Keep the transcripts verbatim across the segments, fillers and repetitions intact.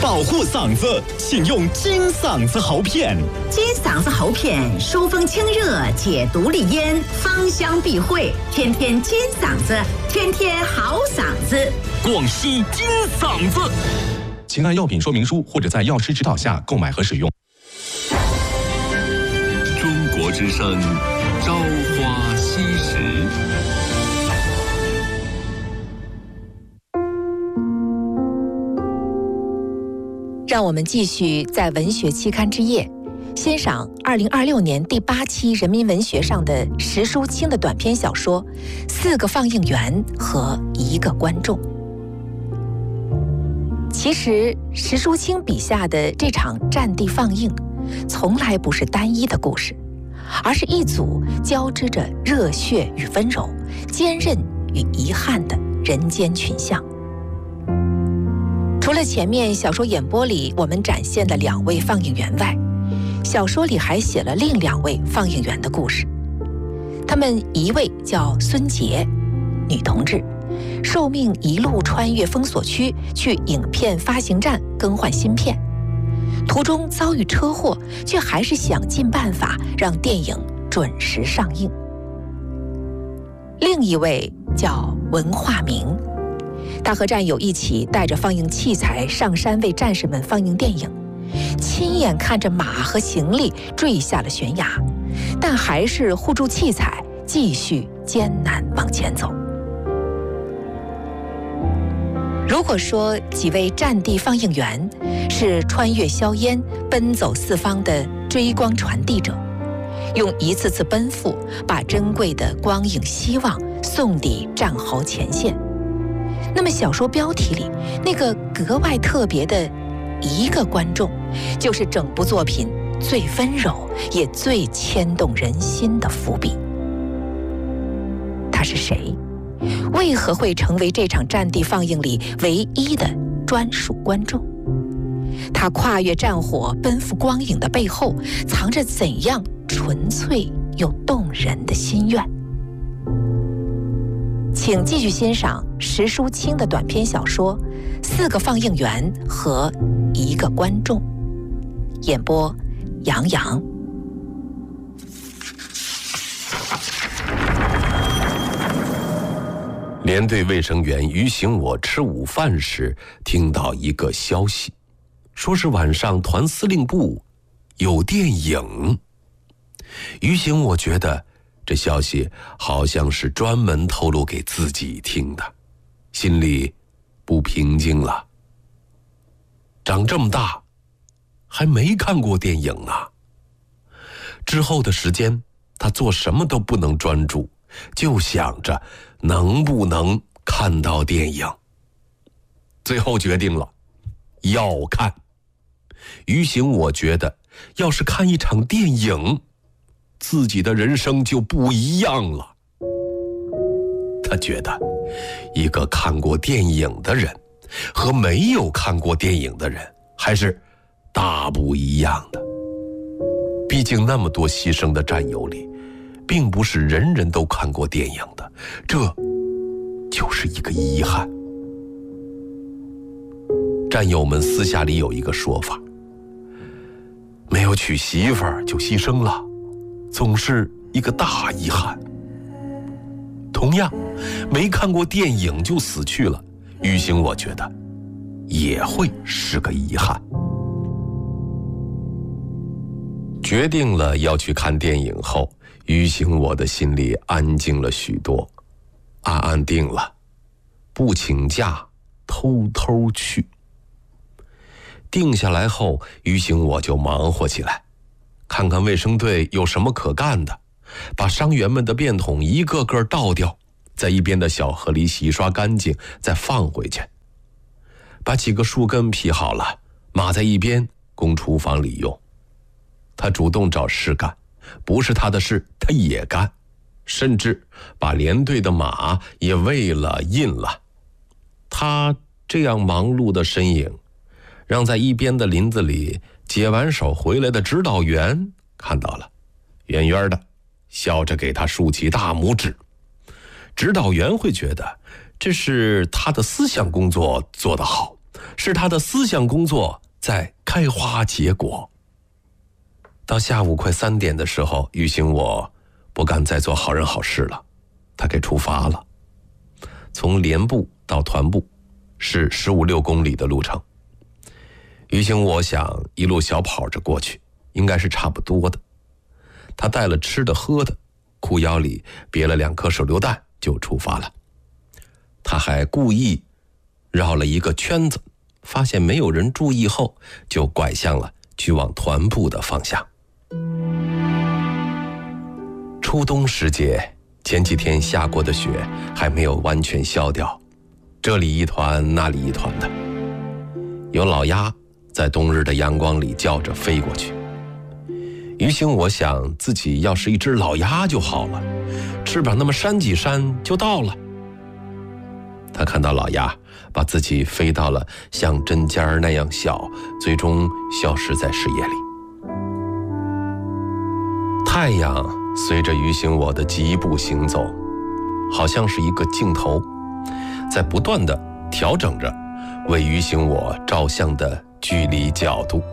保护嗓子，请用金嗓子喉片。 金嗓子喉片疏风清热，解毒利咽，芳香避秽，天天金嗓子，天天好嗓子。 广西金嗓子，请按药品说明书或者在药师指导下购买和使用。 中国之声，朝花夕拾。 让我们继续在文学期刊之夜，欣赏二零二六年第八期人民文学上的石淑清的短篇小说《四个放映员和一个观众》。其实，石淑清笔下的这场战地放映，从来不是单一的故事，而是一组交织着热血与温柔、坚韧与遗憾的人间群像。除了前面小说演播里我们展现的两位放映员外，小说里还写了另两位放映员的故事。他们一位叫孙杰，女同志，受命一路穿越封锁区去影片发行站更换芯片，途中遭遇车祸，却还是想尽办法让电影准时上映。另一位叫文化明，他和战友一起带着放映器材上山为战士们放映电影，亲眼看着马和行李坠下了悬崖，但还是护住器材，继续艰难往前走。如果说几位战地放映员是穿越硝烟、奔走四方的追光传递者，用一次次奔赴把珍贵的光影希望送抵战壕前线，那么小说标题里那个格外特别的一个观众，就是整部作品最温柔也最牵动人心的伏笔。他是谁？为何会成为这场战地放映里唯一的专属观众？他跨越战火奔赴光影的背后，藏着怎样纯粹又动人的心愿？请继续欣赏石淑清的短篇小说《四个放映员和一个观众》，演播杨洋。 连队卫生员于行我吃午饭时听到一个消息，说是晚上团司令部有电影。于行我觉得这消息好像是专门透露给自己听的，心里不平静了。长这么大还没看过电影啊！之后的时间他做什么都不能专注，就想着能不能看到电影。最后决定了要看。于行我觉得要是看一场电影，自己的人生就不一样了。他觉得一个看过电影的人和没有看过电影的人还是大不一样的。毕竟那么多牺牲的战友里，并不是人人都看过电影的，这就是一个遗憾。战友们私下里有一个说法，没有娶媳妇儿就牺牲了，总是一个大遗憾。同样，没看过电影就死去了，于行我觉得也会是个遗憾。决定了要去看电影后，于行我的心里安静了许多，暗暗定了，不请假，偷偷去。定下来后，于行我就忙活起来，看看卫生队有什么可干的，把伤员们的便桶一个个倒掉，在一边的小河里洗刷干净，再放回去。把几个树根劈好了，码在一边，供厨房里用。他主动找事干，不是他的事他也干，甚至把连队的马也喂了印了。他这样忙碌的身影，让在一边的林子里解完手回来的指导员看到了，远远的笑着给他竖起大拇指。指导员会觉得这是他的思想工作做得好， 是他的思想工作在开花结果。到下午快三点的时候，于行我不敢再做好人好事了，他给出发了。从连部到团部是十五六公里的路程，于行我想一路小跑着过去，应该是差不多的。他带了吃的喝的，裤腰里别了两颗手榴弹就出发了。他还故意绕了一个圈子，发现没有人注意后，就拐向了去往团部的方向。初冬时节，前几天下过的雪还没有完全消掉，这里一团那里一团的。有老鸭在冬日的阳光里叫着飞过去。于行我想自己要是一只老鸭就好了，翅膀那么扇几扇就到了。他看到老鸭把自己飞到了像针尖那样小，最终消失在视野里。太阳随着于行我的疾步行走，好像是一个镜头，在不断地调整着为于行我照相的距离角度。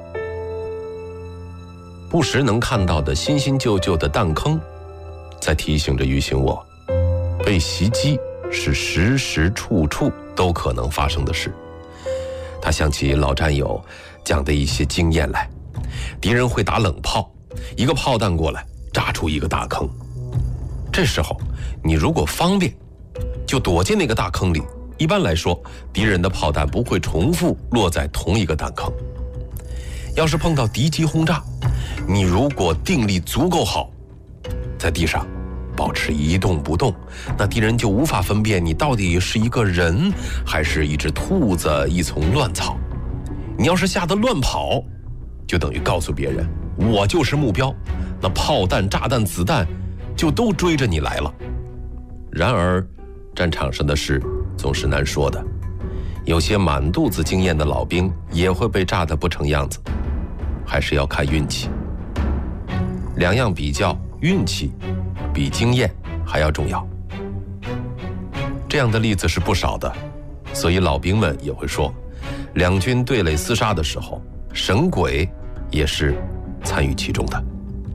不时能看到的新新旧旧的弹坑，在提醒着于行我，被袭击是时时处处都可能发生的事。他想起老战友讲的一些经验来，敌人会打冷炮，一个炮弹过来炸出一个大坑，这时候你如果方便就躲进那个大坑里，一般来说敌人的炮弹不会重复落在同一个弹坑。要是碰到敌机轰炸，你如果定力足够好，在地上保持一动不动，那敌人就无法分辨你到底是一个人还是一只兔子一丛乱草。你要是吓得乱跑，就等于告诉别人我就是目标，那炮弹炸弹子弹就都追着你来了。然而战场上的事总是难说的，有些满肚子经验的老兵也会被炸得不成样子，还是要看运气。两样比较，运气比经验还要重要。这样的例子是不少的，所以老兵们也会说，两军对垒厮杀的时候，神鬼也是参与其中的。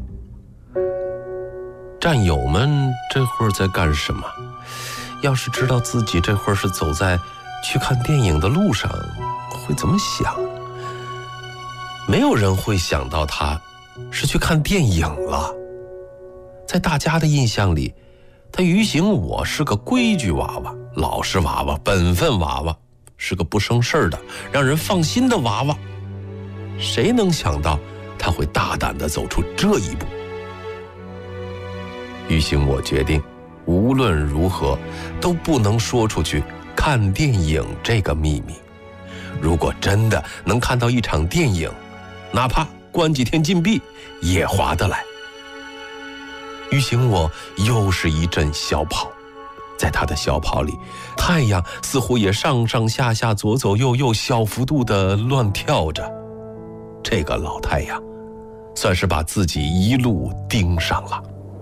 战友们这会儿在干什么？要是知道自己这会儿是走在去看电影的路上，会怎么想？没有人会想到他是去看电影了。在大家的印象里，他于行我是个规矩娃娃，老实娃娃，本分娃娃，是个不生事的让人放心的娃娃。谁能想到他会大胆地走出这一步？于行我决定无论如何都不能说出去看电影这个秘密。如果真的能看到一场电影，哪怕关几天禁闭也划得来。于行我又是一阵小跑，在他的小跑里，太阳似乎也上上下下左左右右小幅度地乱跳着。这个老太阳算是把自己一路盯上了。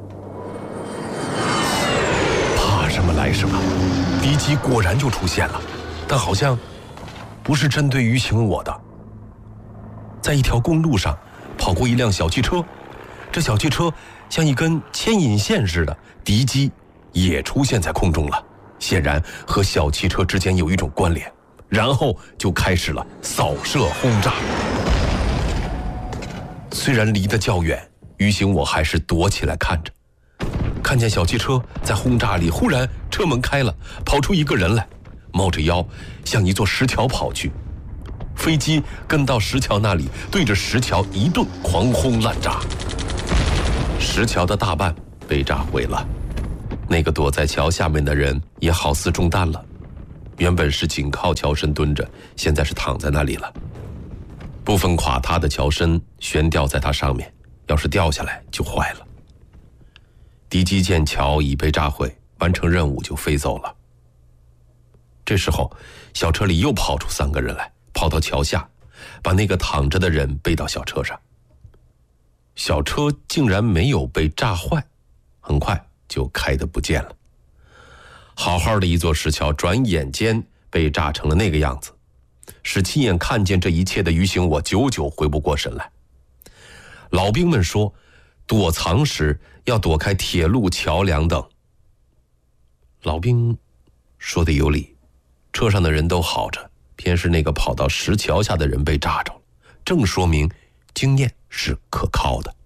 怕什么来什么，敌机果然就出现了，但好像不是针对于行我的。在一条公路上跑过一辆小汽车，这小汽车像一根牵引线似的，敌机也出现在空中了，显然和小汽车之间有一种关联，然后就开始了扫射轰炸。虽然离得较远，于行我还是躲起来看着，看见小汽车在轰炸里，忽然车门开了，跑出一个人来，猫着腰向一座石桥跑去。飞机跟到石桥那里，对着石桥一顿狂轰滥炸，石桥的大半被炸毁了，那个躲在桥下面的人也好似中弹了，原本是紧靠桥身蹲着，现在是躺在那里了。部分垮塌的桥身悬吊在它上面，要是掉下来就坏了。敌机见桥已被炸毁，完成任务就飞走了。这时候小车里又跑出三个人来，跑到桥下，把那个躺着的人背到小车上。小车竟然没有被炸坏，很快就开得不见了。好好的一座石桥，转眼间被炸成了那个样子。 使亲眼看见这一切的于行我久久回不过神来。老兵们说，躲藏时要躲开铁路、桥梁等。老兵说的有理，车上的人都好着，偏是那个跑到石桥下的人被炸着了，正说明经验是可靠的。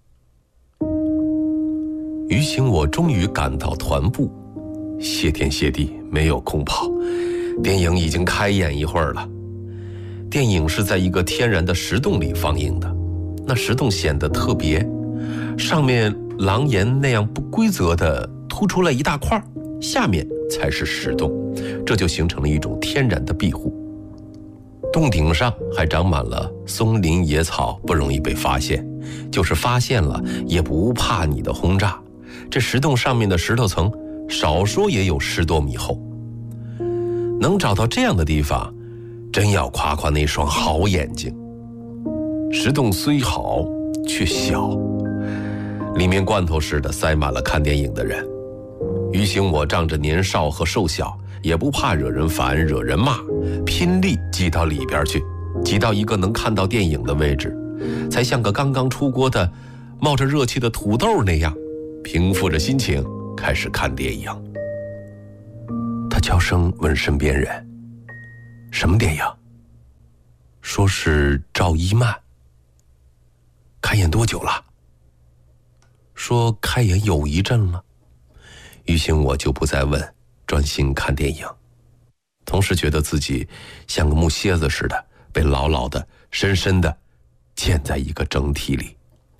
于行我终于赶到团部，谢天谢地，没有空跑，电影已经开演一会儿了。电影是在一个天然的石洞里放映的，那石洞显得特别，上面廊檐那样不规则的突出来一大块，下面才是石洞，这就形成了一种天然的庇护。洞顶上还长满了松林野草，不容易被发现，就是发现了也不怕你的轰炸。这石洞上面的石头层少说也有十多米厚，能找到这样的地方，真要夸夸那双好眼睛。石洞虽好却小，里面罐头似的塞满了看电影的人。于行我仗着年少和瘦小，也不怕惹人烦惹人骂，拼力挤到里边去，挤到一个能看到电影的位置，才像个刚刚出锅的冒着热气的土豆那样，平复着心情开始看电影。他悄声问身边人，什么电影？说是赵一曼。开演多久了？说开演有一阵了。于行我就不再问，专心看电影，同时觉得自己像个木楔子似的，被牢牢的深深的嵌在一个整体里。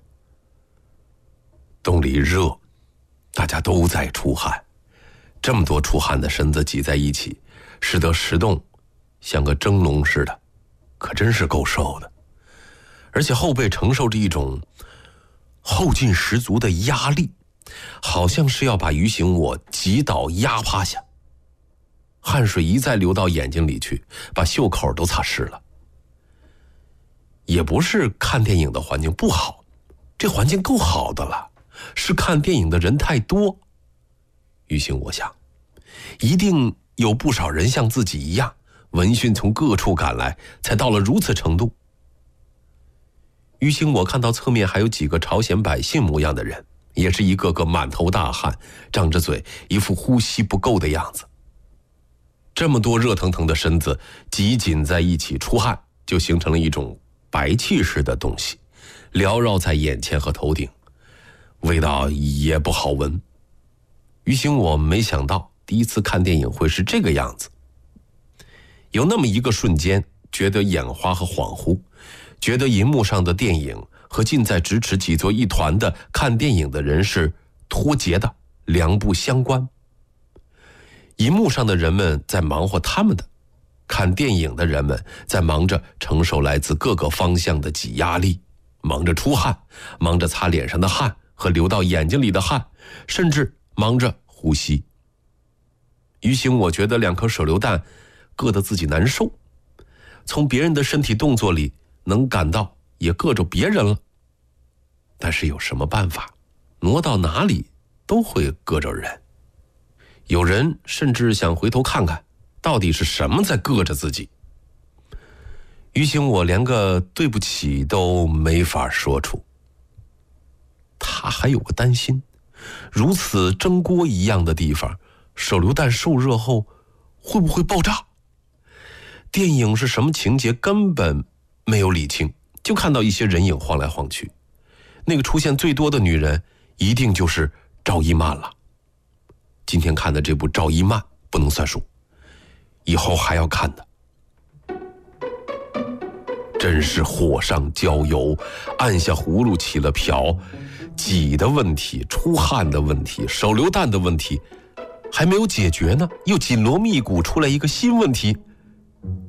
洞里热，大家都在出汗，这么多出汗的身子挤在一起，使得石洞像个蒸笼似的，可真是够受的。而且后背承受着一种后劲十足的压力，好像是要把于行我挤倒压趴下。汗水一再流到眼睛里去，把袖口都擦湿了。也不是看电影的环境不好，这环境够好的了，是看电影的人太多。于行我想，一定有不少人像自己一样，闻讯从各处赶来，才到了如此程度。于行我看到侧面还有几个朝鲜百姓模样的人，也是一个个满头大汗，张着嘴，一副呼吸不够的样子。这么多热腾腾的身子挤紧在一起出汗，就形成了一种白气似的东西，缭绕在眼前和头顶，味道也不好闻。于行我没想到第一次看电影会是这个样子，有那么一个瞬间觉得眼花和恍惚，觉得银幕上的电影和近在咫尺挤作一团的看电影的人是脱节的，两不相关。银幕上的人们在忙活他们的，看电影的人们在忙着承受来自各个方向的挤压力，忙着出汗，忙着擦脸上的汗和流到眼睛里的汗，甚至忙着呼吸。于行我觉得两颗手榴弹硌得自己难受，从别人的身体动作里能感到也硌着别人了，但是有什么办法，挪到哪里都会硌着人。有人甚至想回头看看到底是什么在硌着自己。于行我连个对不起都没法说出。他还有个担心，如此蒸锅一样的地方，手榴弹受热后会不会爆炸？电影是什么情节根本没有理清，就看到一些人影晃来晃去，那个出现最多的女人一定就是赵一曼了。今天看的这部赵一曼不能算数，以后还要看的。真是火上浇油，按下葫芦起了瓢，挤的问题，出汗的问题，手榴弹的问题还没有解决呢，又紧锣密鼓出来一个新问题，